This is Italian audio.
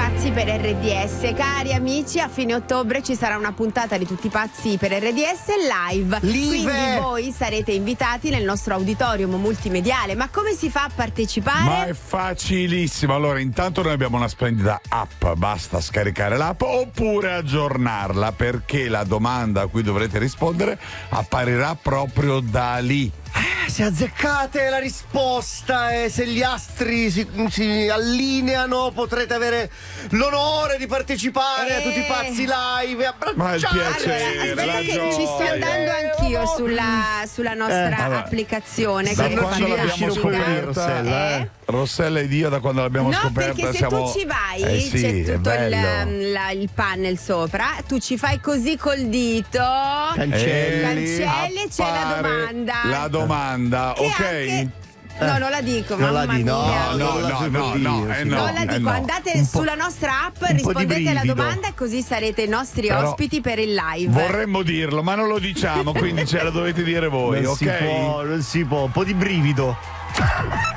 pazzi per RDS. Cari amici, a fine ottobre ci sarà una puntata di Tutti pazzi per RDS live. Quindi voi sarete invitati nel nostro auditorium multimediale. Ma come si fa a partecipare? Ma è facilissimo. Allora, intanto noi abbiamo una splendida app. Basta scaricare l'app oppure aggiornarla, perché la domanda a cui dovrete rispondere apparirà proprio da lì. Se azzeccate la risposta e se gli astri si allineano, potrete avere l'onore di partecipare a Tutti i pazzi live. Ma il piacere, allora, aspetta che ci sto andando anch'io sulla nostra applicazione. Da che quando l'abbiamo scoperta, Rossella ed io, da quando l'abbiamo scoperta, perché se siamo... tu ci vai, c'è tutto il panel sopra, tu ci fai così col dito, cancelli e c'è la domanda. La domanda, ok? Anche... No, non la dico, mamma mia. Non la dico, andate sulla nostra app, rispondete alla domanda e così sarete i nostri ospiti per il live. Vorremmo dirlo, ma non lo diciamo, quindi ce la dovete dire voi, non ok? Non si può, un po' di brivido.